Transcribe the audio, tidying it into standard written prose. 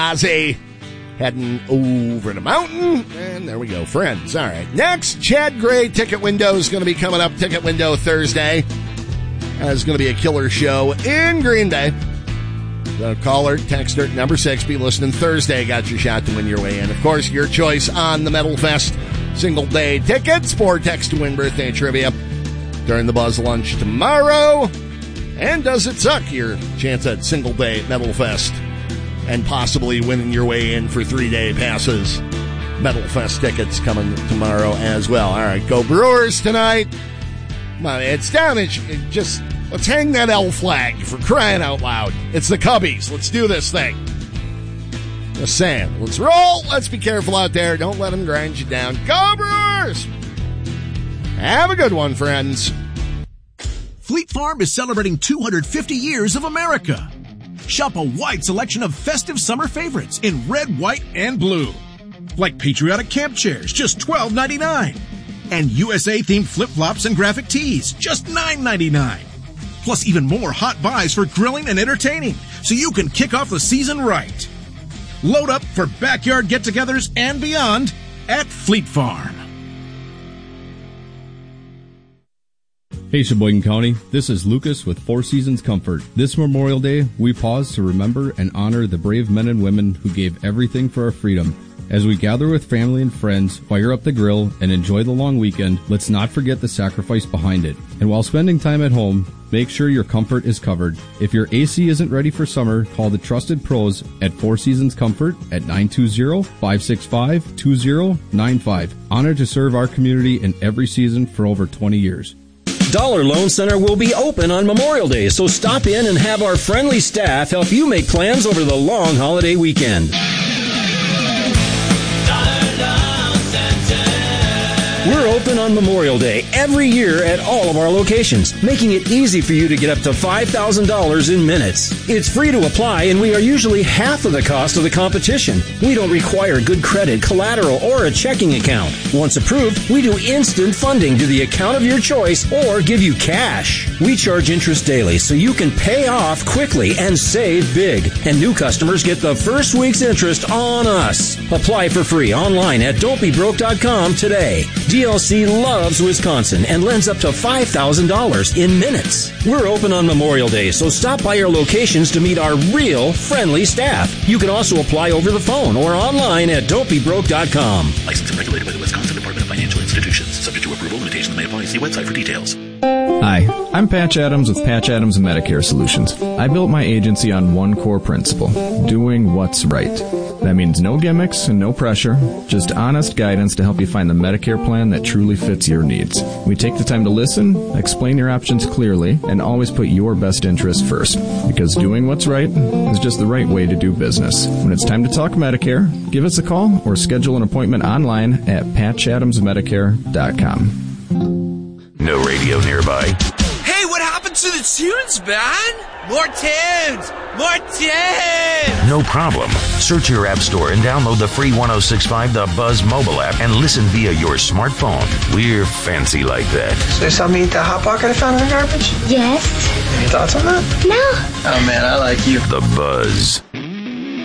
Ozzy heading over the mountain. And there we go, Friends. All right. Next, Chad Gray ticket window is going to be coming up. Ticket window Thursday. It's going to be a killer show in Green Bay. So call her, text her, number 6. Be listening Thursday. Got your shot to win your way in. Of course, your choice on the Metal Fest single day tickets for text to win birthday trivia during the Buzz Lunch tomorrow. And Does It Suck? Your chance at single day Metal Fest and possibly winning your way in for 3-day passes. Metal Fest tickets coming tomorrow as well. All right, go Brewers tonight. Come on, it's down. Just let's hang that L flag for crying out loud. It's the Cubbies. Let's do this thing. Just saying. Let's roll. Let's be careful out there. Don't let them grind you down. Go Brewers! Have a good one, friends. Fleet Farm is celebrating 250 years of America. Shop a wide selection of festive summer favorites in red, white, and blue. Like patriotic camp chairs, just $12.99. And USA-themed flip-flops and graphic tees, just $9.99. Plus even more hot buys for grilling and entertaining, so you can kick off the season right. Load up for backyard get-togethers and beyond at Fleet Farm. Hey Sheboygan County, this is Lucas with Four Seasons Comfort. This Memorial Day, we pause to remember and honor the brave men and women who gave everything for our freedom. As we gather with family and friends, fire up the grill, and enjoy the long weekend, let's not forget the sacrifice behind it. And while spending time at home, make sure your comfort is covered. If your AC isn't ready for summer, call the trusted pros at Four Seasons Comfort at 920-565-2095. Honored to serve our community in every season for over 20 years. Dollar Loan Center will be open on Memorial Day, so stop in and have our friendly staff help you make plans over the long holiday weekend. We're open on Memorial Day every year at all of our locations, making it easy for you to get up to $5,000 in minutes. It's free to apply, and we are usually half of the cost of the competition. We don't require good credit, collateral, or a checking account. Once approved, we do instant funding to the account of your choice or give you cash. We charge interest daily so you can pay off quickly and save big. And new customers get the first week's interest on us. Apply for free online at don'tbebroke.com today. DLC loves Wisconsin and lends up to $5,000 in minutes. We're open on Memorial Day, so stop by our locations to meet our real friendly staff. You can also apply over the phone or online at don'tbebroke.com. Licensed and regulated by the Wisconsin Department of Financial Institutions. Subject to approval, limitations may apply. See website for details. Hi, I'm Patch Adams with Patch Adams Medicare Solutions. I built my agency on one core principle, doing what's right. That means no gimmicks and no pressure, just honest guidance to help you find the Medicare plan that truly fits your needs. We take the time to listen, explain your options clearly, and always put your best interest first. Because doing what's right is just the right way to do business. When it's time to talk Medicare, give us a call or schedule an appointment online at patchadamsmedicare.com. No radio nearby. Hey, what happened to the tunes, man? More tunes! More tunes! No problem. Search your app store and download the free 106.5 The Buzz mobile app and listen via your smartphone. We're fancy like that. So you saw me eat that Hot Pocket I found in the garbage? Yes. Any thoughts on that? No. Oh, man, I like you. The Buzz.